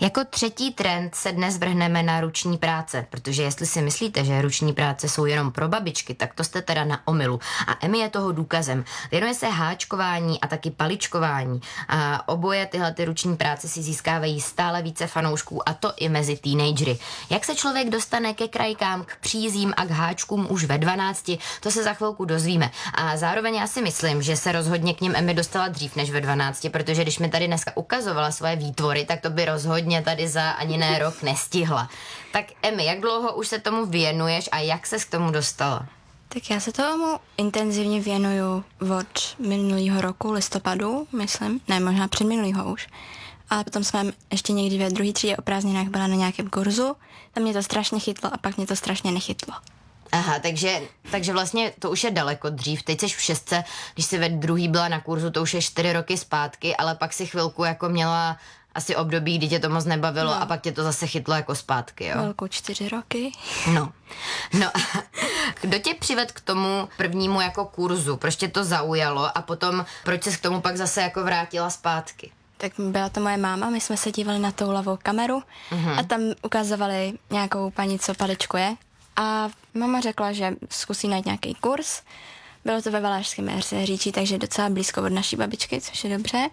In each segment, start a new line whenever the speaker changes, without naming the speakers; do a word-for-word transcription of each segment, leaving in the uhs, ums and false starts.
Jako třetí trend se dnes vrhneme na ruční práce, protože jestli si myslíte, že ruční práce jsou jenom pro babičky, tak to jste teda na omylu. A Emmy je toho důkazem. Věnuje se háčkování a taky paličkování. A oboje tyhle ty ruční práce si získávají stále více fanoušků, a to i mezi teenagery. Jak se člověk dostane ke krajkám, k přízím a k háčkům už ve dvanácti, to se za chvilku dozvíme. A zároveň já si myslím, že se rozhodně k nim Emmy dostala dřív než ve dvanácti, protože když mi tady dneska ukazovala svoje výtvory, tak to by rozhodně tady za ani ne rok nestihla. Tak Emmy, jak dlouho už se tomu věnuješ a jak ses k tomu dostala?
Tak já se tomu intenzivně věnuju od minulého roku, listopadu, myslím, ne, možná před minulýho už. Ale potom jsem ještě někdy ve druhé třídě o prázdninách byla na nějakém kurzu, tam mě to strašně chytlo a pak mě to strašně nechytlo.
Aha, takže, takže vlastně to už je daleko dřív. Teď jsi v šestce, když jsi ve druhý byla na kurzu, to už je čtyři roky zpátky, ale pak si chvilku jako měla asi období, kdy tě to moc nebavilo, no. A pak tě to zase chytlo jako zpátky, jo?
Velkou čtyři roky.
No. No, kdo tě přived k tomu prvnímu jako kurzu? Proč tě to zaujalo a potom proč jsi k tomu pak zase jako vrátila zpátky?
Tak byla to moje máma, my jsme se dívali na toulavou kameru uh-huh. a tam ukazovali nějakou paní, co paličkuje. A mama řekla, že zkusí najít nějaký kurz. Bylo to ve Valašském Erseříčí, takže docela blízko od naší babičky, což je dobře.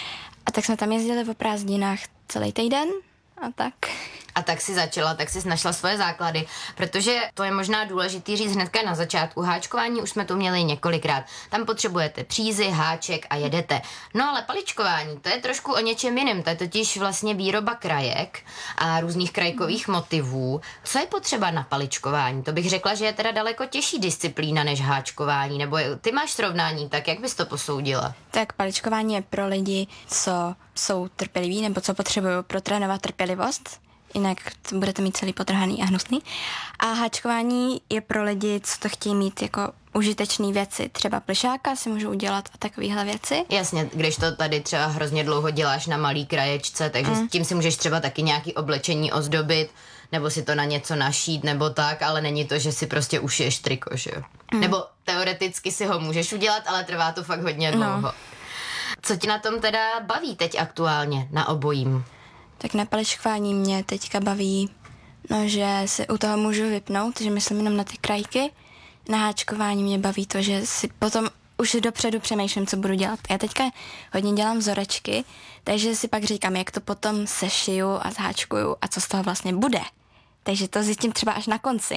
A tak jsme tam jezdili o prázdninách celý týden a tak.
A tak si začala, tak si našla svoje základy, protože to je možná důležitý říct hnedka na začátku. Háčkování už jsme tu měli několikrát. Tam potřebujete přízy, háček a jedete. No ale paličkování, to je trošku o něčem jiném. To je totiž vlastně výroba krajek a různých krajkových motivů. Co je potřeba na paličkování? To bych řekla, že je teda daleko těžší disciplína než háčkování. Nebo ty máš srovnání, tak jak bys to posoudila?
Tak paličkování je pro lidi, co jsou trpěliví nebo co potřebují protrénovat trpělivost. Jinak to budete mít celý potrhaný a hnusný. A háčkování je pro lidi, co to chtějí mít jako užitečné věci. Třeba plišáka si můžu udělat a takovéhle věci.
Jasně, když to tady třeba hrozně dlouho děláš na malý kraječce, takže mm. s tím si můžeš třeba taky nějaký oblečení ozdobit, nebo si to na něco našít, nebo tak, ale není to, že si prostě ušiješ triko, že jo? Mm. Nebo teoreticky si ho můžeš udělat, ale trvá to fakt hodně dlouho. No. Co ti na tom teda baví teď aktuálně, na obojím?
Tak na paličkování mě teďka baví, no, že si u toho můžu vypnout, že myslím jenom na ty krajky. Na háčkování mě baví to, že si potom už dopředu přemýšlím, co budu dělat. Já teďka hodně dělám vzorečky, takže si pak říkám, jak to potom sešiju a zháčkuju a co z toho vlastně bude. Takže to zjistím třeba až na konci.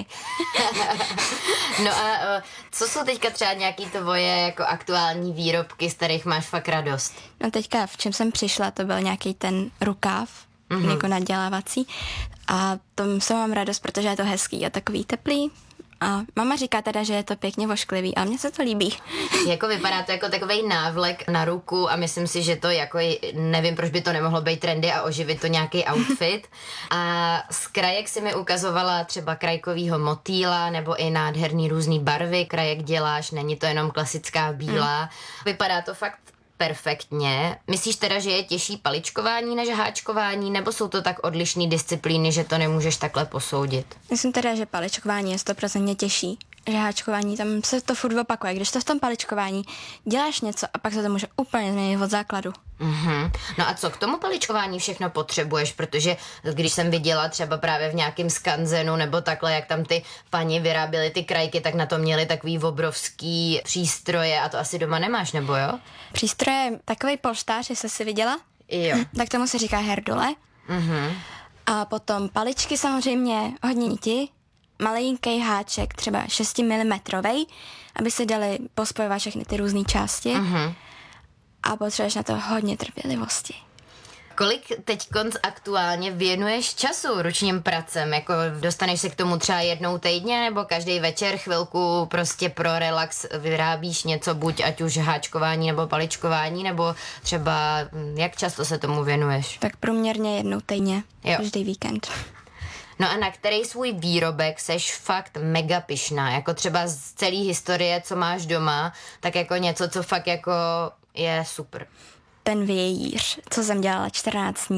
No a co jsou teďka třeba nějaký tvoje jako aktuální výrobky, z kterých máš fakt radost?
No teďka, v čem jsem přišla, to byl nějaký ten rukáv, mm-hmm. jako nadělávací. A tom se mám radost, protože je to hezký a takový teplý. A mama říká teda, že je to pěkně vošklivý a mně se to líbí.
Jako vypadá to jako takovej návlek na ruku a myslím si, že to jako, nevím, proč by to nemohlo být trendy a oživit to nějaký outfit. A z krajek si mi ukazovala třeba krajkovýho motýla nebo i nádherný různý barvy krajek děláš, není to jenom klasická bílá. Hmm. Vypadá to fakt perfektně. Myslíš teda, že je těžší paličkování než háčkování, nebo jsou to tak odlišné disciplíny, že to nemůžeš takhle posoudit?
Myslím teda, že paličkování je sto procent těžší. Že háčkování, tam se to furt opakuje. Když to v tom paličkování děláš něco a pak se to může úplně změnit od základu.
Mm-hmm. No a co k tomu paličkování všechno potřebuješ, protože když jsem viděla třeba právě v nějakém skanzenu nebo takhle, jak tam ty paní vyráběly ty krajky, tak na to měli takový obrovský přístroje a to asi doma nemáš, nebo jo?
Přístroje, takovej polštář, jestli jsi viděla?
Jo.
Tak tomu se říká herdole.
Mm-hmm.
A potom paličky samozřejmě, hodně niti, malinký háček, třeba šest milimetrů, aby se daly pospojovat všechny ty různé části. Mm-hmm. A potřebuješ na to hodně trpělivosti.
Kolik teď konc aktuálně věnuješ času ručním pracem? Jako dostaneš se k tomu třeba jednou týdně nebo každý večer chvilku prostě pro relax vyrábíš něco, buď ať už háčkování nebo paličkování, nebo třeba jak často se tomu věnuješ?
Tak průměrně jednou týdně, jo. Každý víkend.
No a na který svůj výrobek seš fakt mega pyšná? Jako třeba z celé historie, co máš doma, tak jako něco, co fakt jako je super.
Ten vějíř, co jsem dělala čtrnáct dní a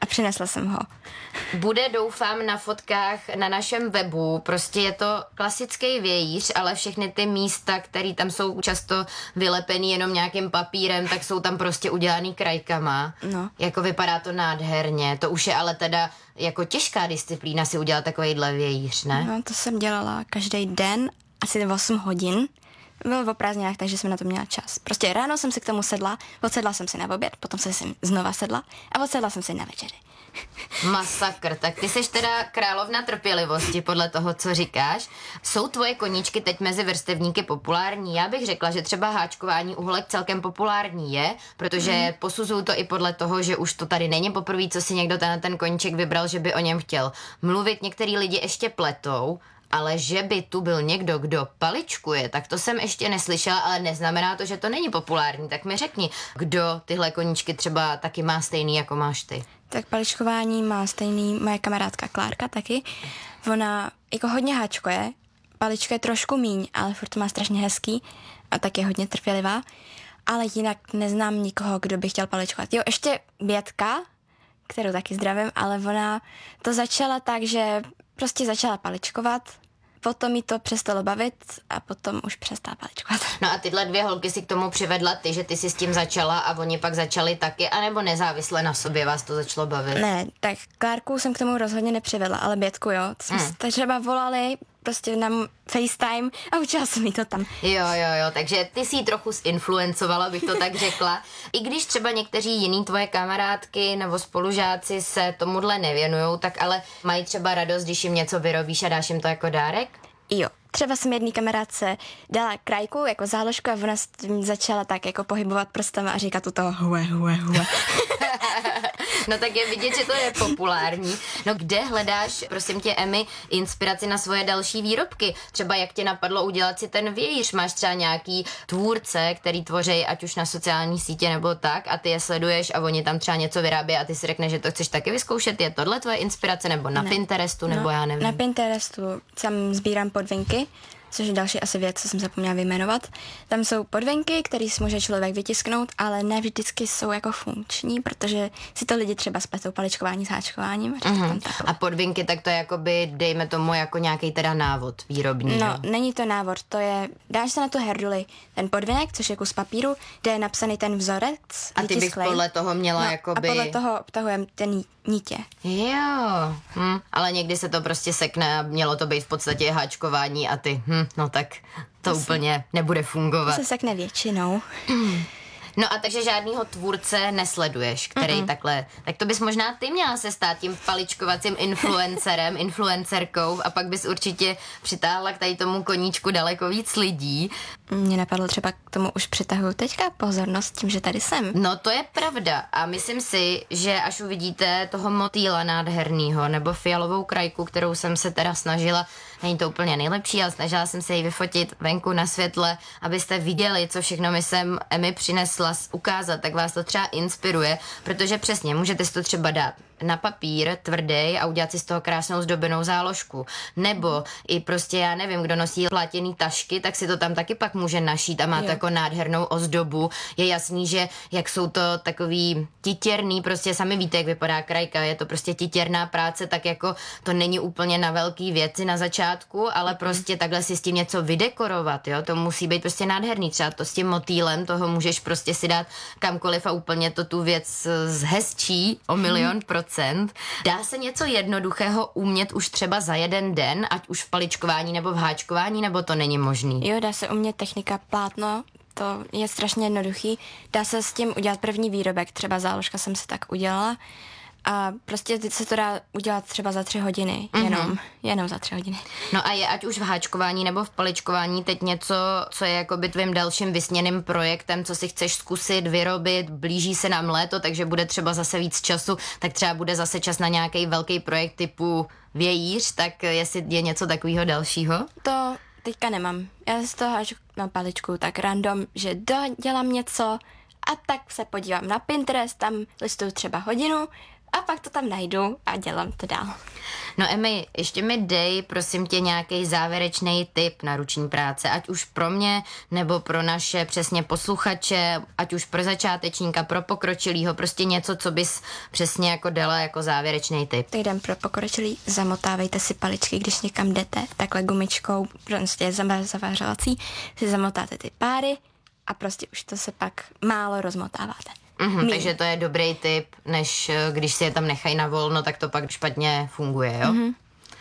přinesla jsem ho.
Bude, doufám, na fotkách na našem webu. Prostě je to klasický vějíř, ale všechny ty místa, které tam jsou často vylepený jenom nějakým papírem, tak jsou tam prostě udělaný krajkama.
No.
Jako vypadá to nádherně. To už je ale teda jako těžká disciplína si udělat takovýhle vějíř, ne?
No, to jsem dělala každý den, asi osm hodin. Bylo o prázdninách, takže jsem na to měla čas. Prostě ráno jsem si k tomu sedla, odsedla jsem si na oběd, potom jsem si znova sedla a odsedla jsem si na večeři.
Masakr, tak ty seš teda královna trpělivosti podle toho, co říkáš. Jsou tvoje koníčky teď mezi vrstevníky populární? Já bych řekla, že třeba háčkování uhlek celkem populární je, protože mm. posuzuju to i podle toho, že už to tady není poprvé, co si někdo ten, ten koníček vybral, že by o něm chtěl mluvit. Některý lidi ještě pletou, ale že by tu byl někdo, kdo paličkuje, tak to jsem ještě neslyšela, ale neznamená to, že to není populární. Tak mi řekni, kdo tyhle koníčky třeba taky má stejný, jako máš ty.
Tak paličkování má stejný moje kamarádka Klárka taky. Ona jako hodně háčkuje, paličkuje trošku míň, ale furt to má strašně hezký a tak je hodně trpělivá. Ale jinak neznám nikoho, kdo by chtěl paličkovat. Jo, ještě Bětka, kterou taky zdravím, ale ona to začala tak, že prostě začala paličkovat, potom jí to přestalo bavit a potom už přestala paličkovat.
No a tyhle dvě holky si k tomu přivedla ty, že ty si s tím začala a oni pak začali taky, anebo nezávisle na sobě vás to začalo bavit?
Ne, tak Klárku jsem k tomu rozhodně nepřivedla, ale Bětku jo. Jsme hmm. se třeba volali prostě na FaceTime a učila jsem jí to tam.
Jo, jo, jo, takže ty si ji trochu zinfluencovala, bych to tak řekla. I když třeba někteří jiný tvoje kamarádky nebo spolužáci se tomuhle nevěnujou, tak ale mají třeba radost, když jim něco vyrobíš a dáš jim to jako dárek?
Jo. Třeba jsem jedný kamarádce dala krajku jako záložku a ona s tím začala tak jako pohybovat prstama a říkat u toho hue, hue, hue.
No tak je vidět, že to je populární. No kde hledáš, prosím tě, Emi, inspiraci na svoje další výrobky? Třeba jak tě napadlo udělat si ten vějíř? Máš třeba nějaký tvůrce, který tvoří ať už na sociální sítě nebo tak a ty je sleduješ a oni tam třeba něco vyrábí a ty si řekneš, že to chceš taky vyzkoušet? Je tohle tvoje inspirace nebo na ne. Pinterestu nebo no, já nevím?
Na Pinterestu tam sbírám podvinky, což je další asi věc, co jsem zapomněla vyjmenovat. Tam jsou podvenky, které si může člověk vytisknout, ale ne vždycky jsou jako funkční, protože si to lidi třeba spletou paličkování s háčkováním.
Mm-hmm. A podvinky, tak to je jakoby, dejme tomu, jako nějaký teda návod výrobní.
No,
jo?
Není to návod, to je, dáš se na tu herduli ten podvinek, což je kus papíru, kde je napsaný ten vzorec.
A ty bys podle toho měla
no,
jakoby...
A podle toho obtahujeme ten nítě.
Jo, hm, ale někdy se to prostě sekne a mělo to být v podstatě háčkování a ty, hm, no tak to, to úplně nebude fungovat.
To se sekne většinou.
No a takže žádnýho tvůrce nesleduješ, který Mm-mm. takhle, tak to bys možná ty měla se stát tím paličkovacím influencerem, influencerkou a pak bys určitě přitáhla k tady tomu koníčku daleko víc lidí.
Mně napadlo třeba k tomu už přitahuju teďka pozornost tím, že tady jsem.
No to je pravda a myslím si, že až uvidíte toho motýla nádhernýho nebo fialovou krajku, kterou jsem se teda snažila, není to úplně nejlepší, ale snažila jsem se ji vyfotit venku na světle, abyste viděli, co všechno mi sem Emi přinesla ukázat, tak vás to třeba inspiruje, protože přesně můžete si to třeba dát na papír tvrdý a udělat si z toho krásnou zdobenou záložku. Nebo i prostě, já nevím, kdo nosí plátěný tašky, tak si to tam taky pak může našít a má to jako nádhernou ozdobu. Je jasný, že jak jsou to takový titěrný, prostě sami víte, jak vypadá krajka, je to prostě titěrná práce, tak jako to není úplně na velký věci na začátku, ale prostě takhle si s tím něco vydekorovat, jo, to musí být prostě nádherný. Třeba to s tím motýlem, toho můžeš prostě si dát kamkoliv a úplně to tu věc zhezčí o milion procent. Dá se něco jednoduchého umět už třeba za jeden den, ať už v paličkování nebo v háčkování, nebo to není možný?
Jo, dá se umět technika plátno, to je strašně jednoduchý. Dá se s tím udělat první výrobek, třeba záložka jsem si tak udělala. A prostě se to dá udělat třeba za tři hodiny, mm-hmm. jenom, jenom za tři hodiny.
No a je ať už v háčkování nebo v paličkování teď něco, co je jakoby tvým dalším vysněným projektem, co si chceš zkusit, vyrobit, blíží se nám léto, takže bude třeba zase víc času, tak třeba bude zase čas na nějaký velký projekt typu vějíř, tak jestli je něco takového dalšího?
To teďka nemám. Já z toho háču na paličku tak random, že dodělám něco a tak se podívám na Pinterest, tam listuju třeba hodinu, a pak to tam najdu a dělám to dál.
No Emi, ještě mi dej, prosím tě, nějaký závěrečný tip na ruční práce, ať už pro mě, nebo pro naše přesně posluchače, ať už pro začátečníka, pro pokročilýho, prostě něco, co bys přesně jako dala jako závěrečný tip.
Tak jdem pro pokročilý, zamotávejte si paličky, když někam jdete, takhle gumičkou, prostě zavářovací, si zamotáte ty páry a prostě už to se pak málo rozmotáváte.
Mm-hmm, takže to je dobrý tip, než když si je tam nechají na volno, tak to pak špatně funguje, jo? Mm-hmm.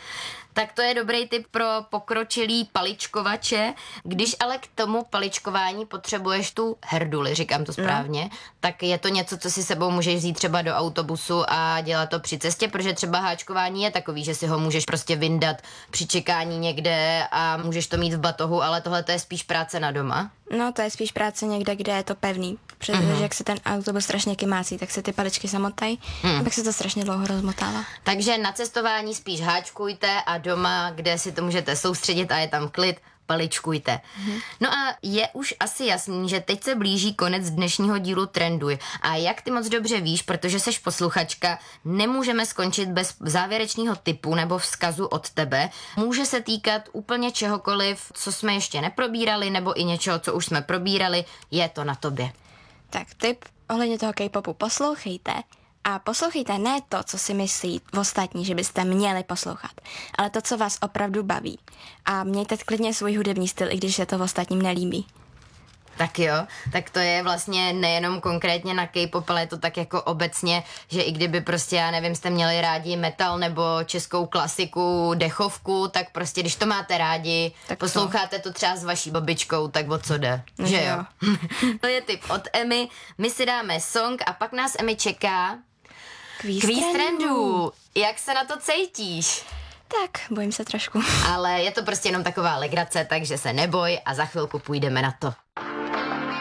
Tak to je dobrý tip pro pokročilý paličkovače. Když ale k tomu paličkování potřebuješ tu herduli, říkám to správně, no. tak je to něco, co si sebou můžeš vzít třeba do autobusu a dělat to při cestě, protože třeba háčkování je takový, že si ho můžeš prostě vyndat při čekání někde a můžeš to mít v batohu, ale tohle to je spíš práce na doma.
No, to je spíš práce někde, kde je to pevný. Protože uh-huh. jak se ten autobus strašně kymácí, tak se ty paličky zamotají hmm. a pak se to strašně dlouho rozmotává.
Takže na cestování spíš háčkujte a doma, kde si to můžete soustředit a je tam klid, paličkujte. Hmm. No a je už asi jasný, že teď se blíží konec dnešního dílu Trenduj. A jak ty moc dobře víš, protože seš posluchačka, nemůžeme skončit bez závěrečného tipu nebo vzkazu od tebe. Může se týkat úplně čehokoliv, co jsme ještě neprobírali, nebo i něčeho, co už jsme probírali. Je to na tobě.
Tak tip ohledně toho K-popu poslouchejte a poslouchejte ne to, co si myslí ostatní, že byste měli poslouchat, ale to, co vás opravdu baví. A mějte klidně svůj hudební styl, i když se to ostatním nelíbí.
Tak jo, tak to je vlastně nejenom konkrétně na K-pop, ale je to tak jako obecně, že i kdyby prostě, já nevím, jste měli rádi metal nebo českou klasiku, dechovku, tak prostě, když to máte rádi, tak posloucháte to třeba s vaší babičkou, tak o co jde,
no,
že
jo?
jo? To je tip od Emy, my si dáme song a pak nás Emy čeká
Kvíz,
Kvíz
trendů.
trendů. Jak se na to cítíš?
Tak, bojím se trošku.
Ale je to prostě jenom taková legrace, takže se neboj a za chvilku půjdeme na to.